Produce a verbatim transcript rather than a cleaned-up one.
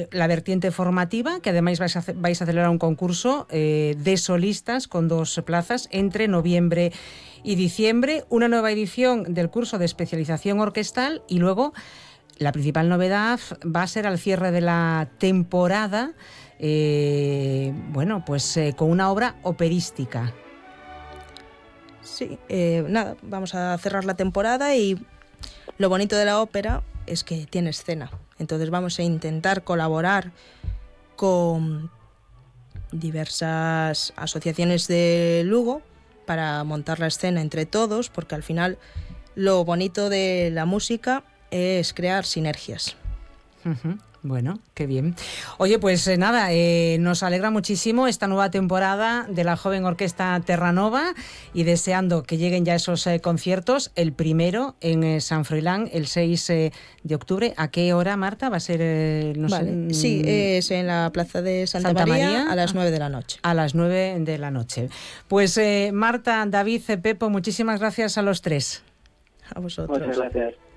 la vertiente formativa, que además vais a, vais a celebrar un concurso eh, de solistas con dos plazas entre noviembre y diciembre, una nueva edición del curso de especialización orquestal y luego la principal novedad va a ser al cierre de la temporada, eh, bueno, pues eh, con una obra operística. Sí, eh, nada, vamos a cerrar la temporada y lo bonito de la ópera es que tiene escena. Entonces vamos a intentar colaborar con diversas asociaciones de Lugo para montar la escena entre todos, porque al final lo bonito de la música es crear sinergias. Uh-huh. Bueno, qué bien. Oye, pues eh, nada, eh, nos alegra muchísimo esta nueva temporada de la joven orquesta Terranova y deseando que lleguen ya esos eh, conciertos. El primero en eh, San Froilán, el seis eh, de octubre. ¿A qué hora, Marta? Va a ser... Eh, no vale. sé, sí, es en la plaza de Santa, Santa María, María a las nueve de la noche. A las nueve de la noche. Pues eh, Marta, David, Pepo, muchísimas gracias a los tres. A vosotros. Muchas gracias.